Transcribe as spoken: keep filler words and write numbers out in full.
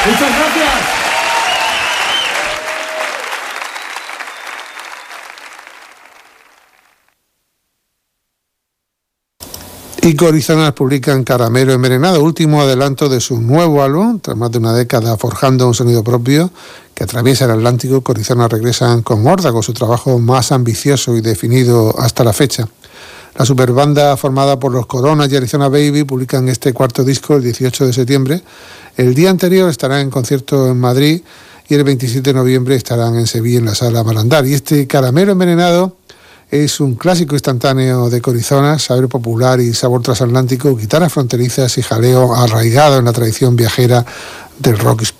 Muchas gracias. Y Corizonas publican Caramelo Envenenado, último adelanto de su nuevo álbum. Tras más de una década forjando un sonido propio que atraviesa el Atlántico, Corizonas regresan con órdago, su trabajo más ambicioso y definido hasta la fecha. La superbanda formada por los Coronas y Arizona Baby publican este cuarto disco el dieciocho de septiembre. El día anterior estarán en concierto en Madrid y el veintisiete de noviembre estarán en Sevilla en la Sala Malandar. Y este Caramelo Envenenado es un clásico instantáneo de Corizonas, saber popular y sabor transatlántico, guitarras fronterizas y jaleo arraigado en la tradición viajera del rock hispano.